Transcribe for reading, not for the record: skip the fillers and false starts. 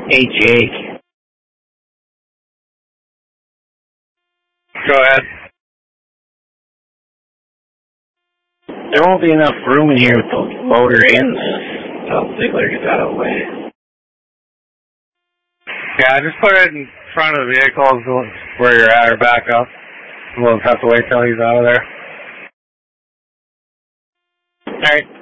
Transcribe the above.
Hey, Jake. Go ahead. There won't be enough room in here with the loader and the top Ziggler. Get that out of the way. Yeah, just put it in front of the vehicles where you're at or back up. We'll have to wait till he's out of there. All right.